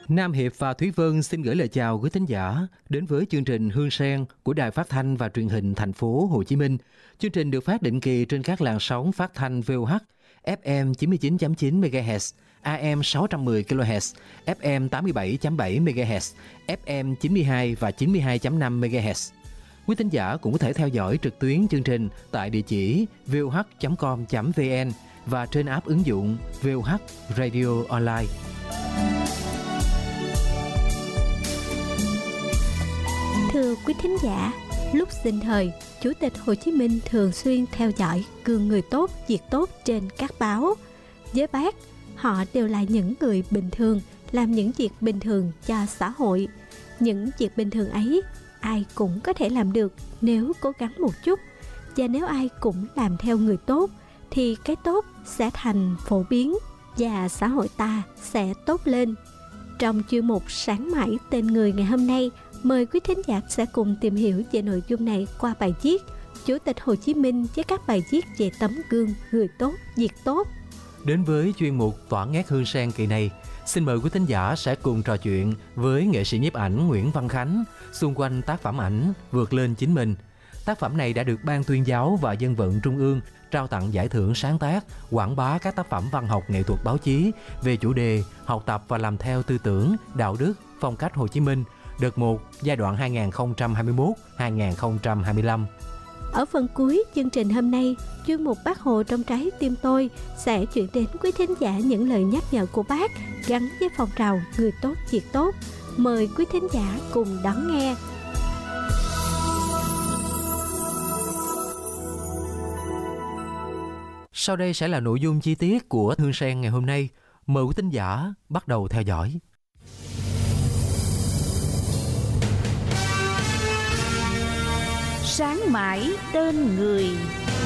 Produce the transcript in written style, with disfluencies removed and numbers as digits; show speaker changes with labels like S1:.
S1: Nam Hiệp và Thúy Vân xin gửi lời chào quý thính giả đến với chương trình Hương Sen của Đài Phát thanh và Truyền hình Thành phố Hồ Chí Minh. Chương trình được phát định kỳ trên các làn sóng phát thanh VOH, FM 99.9 MHz, AM 610 kHz, FM 87.7 MHz, FM 92 và 92.5 MHz. Quý thính giả cũng có thể theo dõi trực tuyến chương trình tại địa chỉ voh.com.vn và trên app ứng dụng VOH Radio Online.
S2: Thưa quý thính giả, lúc sinh thời, Chủ tịch Hồ Chí Minh thường xuyên theo dõi gương người tốt, việc tốt trên các báo. Với Bác, họ đều là những người bình thường, làm những việc bình thường cho xã hội. Những việc bình thường ấy, ai cũng có thể làm được nếu cố gắng một chút. Và nếu ai cũng làm theo người tốt, thì cái tốt sẽ thành phổ biến và xã hội ta sẽ tốt lên. Trong chuyên mục Sáng mãi tên người ngày hôm nay, mời quý thính giả sẽ cùng tìm hiểu về nội dung này qua bài viết Chủ tịch Hồ Chí Minh với các bài viết về tấm gương người tốt, việc tốt.
S1: Đến với chuyên mục Tỏa nét Hương Sen kỳ này, xin mời quý thính giả sẽ cùng trò chuyện với nghệ sĩ nhiếp ảnh Nguyễn Văn Khánh xung quanh tác phẩm ảnh Vượt lên chính mình. Tác phẩm này đã được Ban Tuyên giáo và Dân vận Trung ương trao tặng giải thưởng sáng tác, quảng bá các tác phẩm văn học nghệ thuật báo chí về chủ đề học tập và làm theo tư tưởng, đạo đức, phong cách Hồ Chí Minh, đợt 1, giai đoạn 2021-2025.
S2: Ở phần cuối chương trình hôm nay, chuyên mục Bác Hồ trong trái tim tôi sẽ chuyển đến quý thính giả những lời nhắc nhở của Bác gắn với phong trào người tốt, việc tốt. Mời quý thính giả cùng đón nghe.
S1: Sau đây sẽ là nội dung chi tiết của Hương Sen ngày hôm nay. Mời quý thính giả bắt đầu theo dõi.
S3: Sáng mãi tên người.